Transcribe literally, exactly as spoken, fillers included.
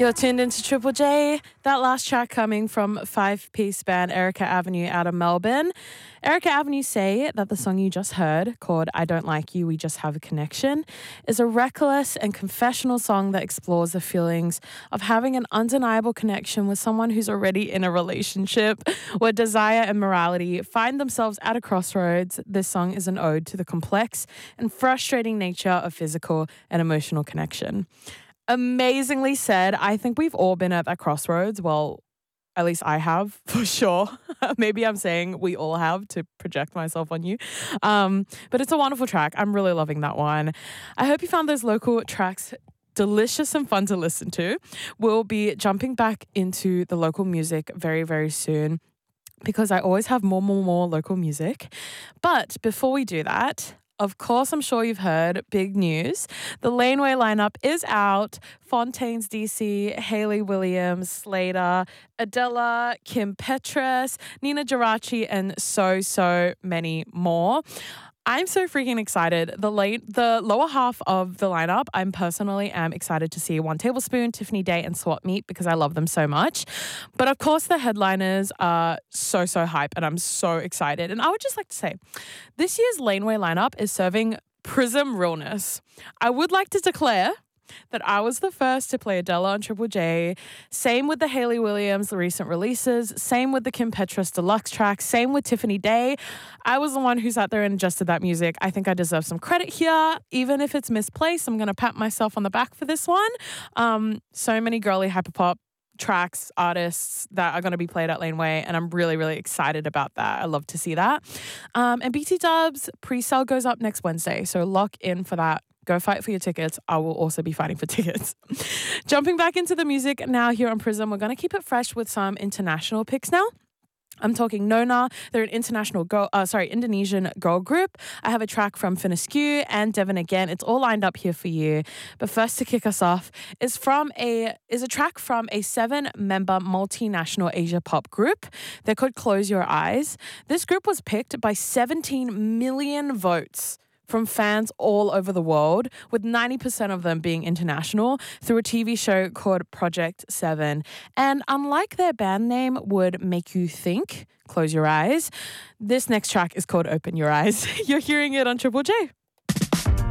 You're tuned into Triple J. That last track coming from five-piece band Erica Avenue out of Melbourne. Erica Avenue say that the song you just heard, called I Don't Like You, We Just Have a Connection, is a reckless and confessional song that explores the feelings of having an undeniable connection with someone who's already in a relationship, where desire and morality find themselves at a crossroads. This song is an ode to the complex and frustrating nature of physical and emotional connection. Amazingly said. I think we've all been at that crossroads. Well, at least I have, for sure. Maybe I'm saying we all have to project myself on you. Um, but it's a wonderful track. I'm really loving that one. I hope you found those local tracks delicious and fun to listen to. We'll be jumping back into the local music very, very soon, because I always have more, more, more local music. But before we do that, of course, I'm sure you've heard big news. The Laneway lineup is out. Fontaines D C, Hayley Williams, Slater, Adela, Kim Petras, Nina Geraci, and so, so many more. I'm so freaking excited. The late, the lower half of the lineup, I'm personally am excited to see One Tablespoon, Tiffany Day, and Swap Meet, because I love them so much. But of course, the headliners are so, so hype, and I'm so excited. And I would just like to say, this year's Laneway lineup is serving Prism realness. I would like to declare that I was the first to play Adela on Triple J. Same with the Hayley Williams, the recent releases. Same with the Kim Petras deluxe track. Same with Tiffany Day. I was the one who sat there and adjusted that music. I think I deserve some credit here. Even if it's misplaced, I'm going to pat myself on the back for this one. Um, so many girly hyperpop tracks, artists that are going to be played at Laneway, and I'm really, really excited about that. I love to see that. Um, and B T Dubs pre-sale goes up next Wednesday, so lock in for that. Go fight for your tickets. I will also be fighting for tickets. Jumping back into the music now here on Prism, we're going to keep it fresh with some international picks now. I'm talking Nona. They're an international girl, uh, sorry, Indonesian girl group. I have a track from Finescue and Devon Again. It's all lined up here for you. But first, to kick us off, is from a is a track from a seven-member multinational Asia pop group. They're called Close Your Eyes. This group was picked by seventeen million votes from fans all over the world, with ninety percent of them being international, through a T V show called Project Seven. And unlike their band name would make you think, Close Your Eyes, this next track is called Open Your Eyes. You're hearing it on Triple J.